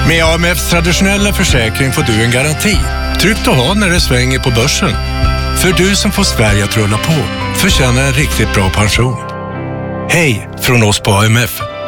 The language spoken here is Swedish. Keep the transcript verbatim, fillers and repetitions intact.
Med A M F:s traditionella försäkring får du en garanti. Tryggt att ha när det svänger på börsen. För du som får Sverige att rulla på förtjänar en riktigt bra pension. Hej från oss på A M F.